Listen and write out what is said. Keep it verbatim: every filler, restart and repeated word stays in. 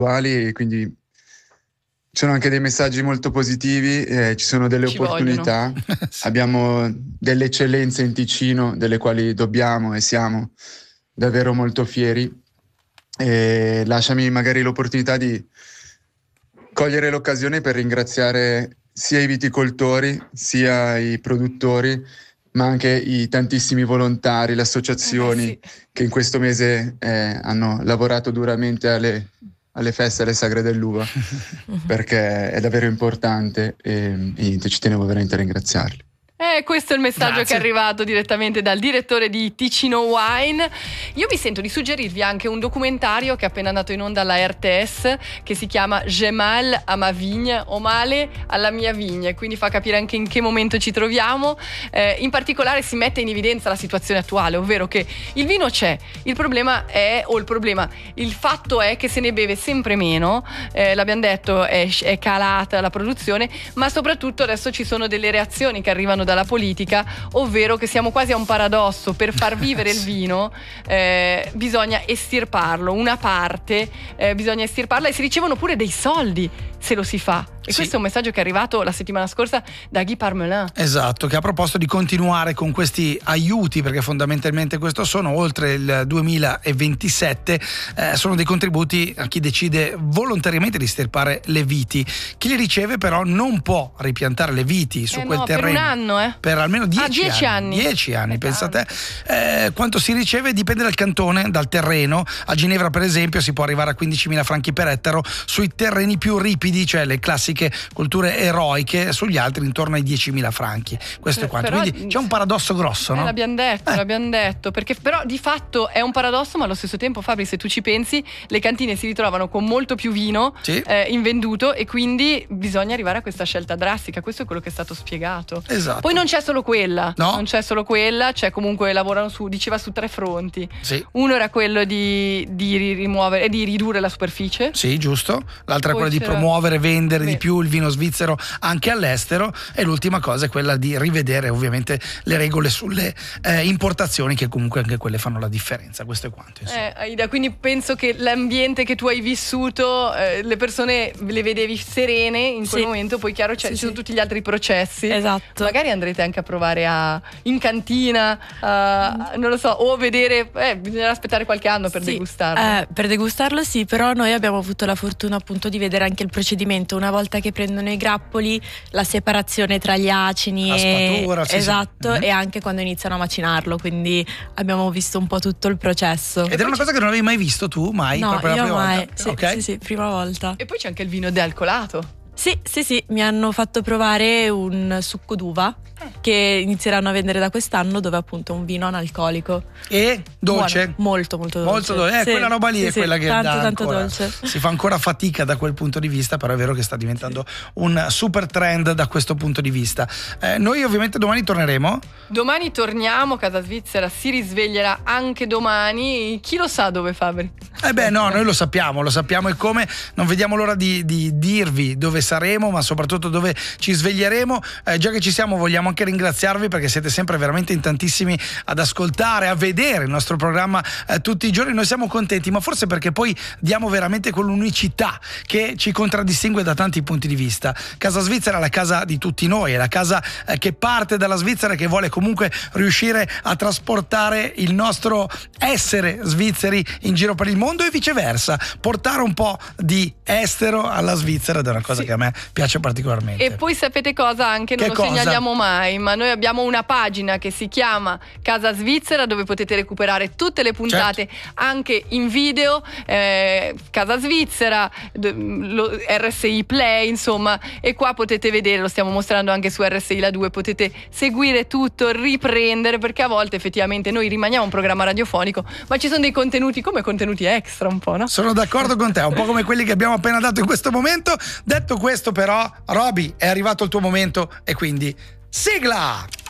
attuali, quindi ci sono anche dei messaggi molto positivi, eh, ci sono delle Ci opportunità, Sì. abbiamo delle eccellenze in Ticino delle quali dobbiamo e siamo davvero molto fieri. E lasciami magari l'opportunità di cogliere l'occasione per ringraziare sia i viticoltori, sia i produttori, ma anche i tantissimi volontari, le associazioni Eh beh, sì. che in questo mese eh, hanno lavorato duramente alle, alle feste, alle sagre dell'uva, perché è davvero importante e, e niente, ci tenevo veramente a ringraziarli. Eh, questo è il messaggio Grazie. che è arrivato direttamente dal direttore di Ticino Wine. Io mi sento di suggerirvi anche un documentario che è appena andato in onda alla R T S, che si chiama J'ai mal à ma vigne, o male alla mia vigna, quindi fa capire anche in che momento ci troviamo. Eh, in particolare si mette in evidenza la situazione attuale, ovvero che il vino c'è, il problema è, o il problema, il fatto è che se ne beve sempre meno, eh, l'abbiamo detto, è, è calata la produzione, ma soprattutto adesso ci sono delle reazioni che arrivano dalla politica, ovvero che siamo quasi a un paradosso: per far vivere il vino eh, bisogna estirparlo, una parte eh, bisogna estirparla, e si ricevono pure dei soldi se lo si fa. E Sì. questo è un messaggio che è arrivato la settimana scorsa da Guy Parmelin. Esatto, che ha proposto di continuare con questi aiuti, perché fondamentalmente questo sono, oltre il duemilaventisette, eh, sono dei contributi a chi decide volontariamente di estirpare le viti. Chi li riceve però non può ripiantare le viti su Eh quel no, per terreno un anno, eh? per almeno dieci, Ah, dieci anni. dieci anni, È pensa a te. tanto. Eh, quanto si riceve dipende dal cantone, dal terreno. A Ginevra, per esempio, si può arrivare a quindicimila franchi per ettaro sui terreni più ripidi, cioè le classiche colture eroiche, sugli altri intorno ai diecimila franchi. Questo Eh, è quanto. però- Quindi c'è un paradosso grosso, Eh, no? l'abbiamo detto, Eh. l'abbiamo detto, perché però di fatto è un paradosso, ma allo stesso tempo, Fabri, se tu ci pensi, le cantine si ritrovano con molto più vino Sì. eh, invenduto, e quindi bisogna arrivare a questa scelta drastica. Questo è quello che è stato spiegato. Esatto. Poi non c'è solo quella, No. non c'è solo quella, c'è comunque, lavorano su, diceva, su tre fronti. Sì. Uno era quello di, di ri- rimuovere e di ridurre la superficie. Sì, giusto. L'altra è Poi quella di c'era- promuovere, vendere Beh. di più il vino svizzero anche all'estero, e l'ultima cosa è quella di rivedere ovviamente le regole sulle eh, importazioni, che comunque anche quelle fanno la differenza. Questo è quanto, insomma. Eh, Aida, quindi penso che l'ambiente che tu hai vissuto, eh, le persone le vedevi serene in quel Sì. momento, poi chiaro c'è, Sì, ci sono sì. tutti gli altri processi. Esatto. Magari andrete anche a provare a, in cantina, a- non lo so, o vedere, eh, bisognerà aspettare qualche anno per Sì, degustarlo. eh, per degustarlo sì, però noi abbiamo avuto la fortuna appunto di vedere anche il procedimento. Una volta che prendono i grappoli, la separazione tra gli acini La e, sfatura, sì, sì. esatto, Mhm. e anche quando iniziano a macinarlo, quindi abbiamo visto un po' tutto il processo. Ed era una cosa che non avevi mai visto tu, mai? No, proprio la io prima mai. volta? Sì, Ok. sì, sì, prima volta. E poi c'è anche il vino dealcolato. Sì, sì, sì, mi hanno fatto provare un succo d'uva che inizieranno a vendere da quest'anno, dove appunto è un vino analcolico. E dolce? Buono, molto molto dolce. Molto dolce, eh, Sì, quella roba lì sì, è sì, quella che tanto, dà tanto ancora. dolce. Si fa ancora fatica da quel punto di vista, però è vero che sta diventando un super trend da questo punto di vista. Eh, noi ovviamente domani torneremo. Domani torniamo, Casa Svizzera si risveglierà anche domani. Chi lo sa dove, Fabri? Eh beh no, noi lo sappiamo, lo sappiamo e come, non vediamo l'ora di, di dirvi dove saremo, ma soprattutto dove ci sveglieremo. Eh, già che ci siamo, vogliamo anche ringraziarvi, perché siete sempre veramente in tantissimi ad ascoltare, a vedere il nostro programma eh, tutti i giorni. Noi siamo contenti, ma forse perché poi diamo veramente quell'unicità che ci contraddistingue da tanti punti di vista. Casa Svizzera è la casa di tutti noi, è la casa eh, che parte dalla Svizzera e che vuole comunque riuscire a trasportare il nostro essere svizzeri in giro per il mondo, e viceversa, portare un po' di estero alla Svizzera, ed è una cosa Sì. che a me piace particolarmente. E poi sapete cosa anche? Non Che lo cosa? segnaliamo mai, ma noi abbiamo una pagina che si chiama Casa Svizzera, dove potete recuperare tutte le puntate, Certo. anche in video, eh, Casa Svizzera, d- lo- R S I Play, insomma, e qua potete vedere, lo stiamo mostrando anche su R S I La due, potete seguire tutto, riprendere, perché a volte effettivamente noi rimaniamo un programma radiofonico, ma ci sono dei contenuti come contenuti extra un po', no? Sono d'accordo con te, un po' come quelli che abbiamo appena dato in questo momento. Detto questo, però, Roby, è arrivato il tuo momento, e quindi sigla!